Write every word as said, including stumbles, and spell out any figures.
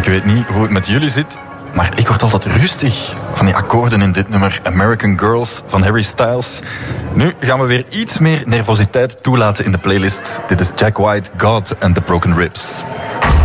Ik weet niet hoe het met jullie zit, maar ik word altijd rustig van die akkoorden in dit nummer American Girls van Harry Styles. Nu gaan we weer iets meer nervositeit toelaten in de playlist. Dit is Jack White, God and the Broken Ribs.